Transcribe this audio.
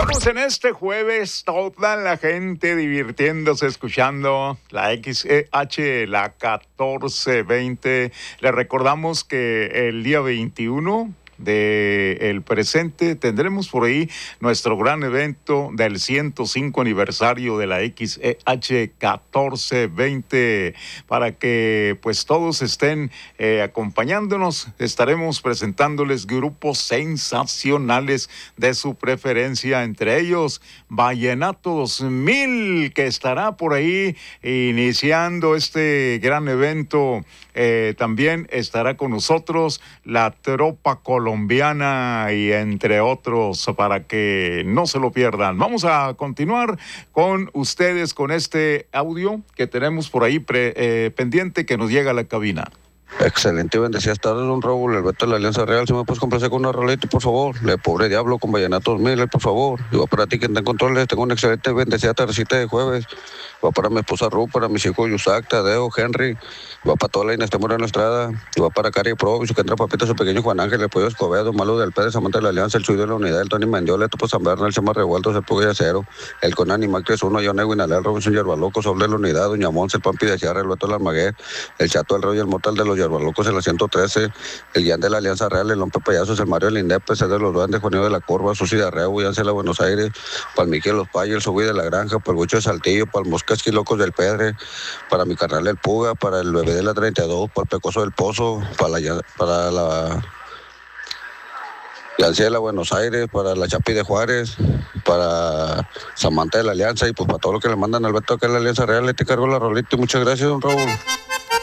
Estamos en este jueves, toda la gente divirtiéndose, escuchando la XEH, la 1420. Le recordamos que el día 21 del presente tendremos por ahí nuestro gran evento del 105 aniversario de la XEH 1420, para que pues todos estén acompañándonos. Estaremos presentándoles grupos sensacionales de su preferencia, entre ellos Vallenato 2000, que estará por ahí iniciando este gran evento. También estará con nosotros la Tropa Colombiana y entre otros, para que no se lo pierdan. Vamos a continuar con ustedes con este audio que tenemos por ahí pendiente, que nos llega a la cabina. Excelente y bendecidas tardes, don Raúl, el Beto de la Alianza Real. Si me puedes complacer con una rolita, por favor. Le Pobre Diablo con Vallenato 2000, por favor. Y va para ti que está en controles. Tengo una excelente bendecida tardecita de jueves. Va para mi esposa Ru, para mis hijos Yusak, Tadeo, Henry. Va para toda la Inés Moreno Estrada. Y va para Cari Pro, su que entra papito, su pequeño Juan Ángel, el Pollo Escobedo, Malo del Pérez, Amante de la Alianza, el Chuy de la Unidad, el Tony Mendiola, el Topo San Bernal, el Chema Revueltos, el Puga y Acero, el Conan y Mac 31, John Edwin Alel, Robinson Yerbalocos, Sobre la Unidad, Doña Monse, el Pampi de Sierra, el Beto del Almaguer, el Chato del Rollo, el Mortal de los Yerbalocos, el Asiento 13, el Guián de la Alianza Real, el Lompe Payasos, el Mario del Indepes, el de los Duendes, Juanillo de la Corva, Susi de Arreo, Yancela Buenos Aires, para el Miquel Los Payos, el Subí de la Granja, para el Huicho de Saltillo, para el Moscasqui Locos del Pedre, para mi carnal el Puga, para el Bebé de la 32, para el Pecoso del Pozo, para la Yancela Buenos Aires, para la Chapi de Juárez, para Samantha de la Alianza y pues para todo lo que le mandan al Beto acá en la Alianza Real. Le te cargo la rolita y muchas gracias, don Raúl.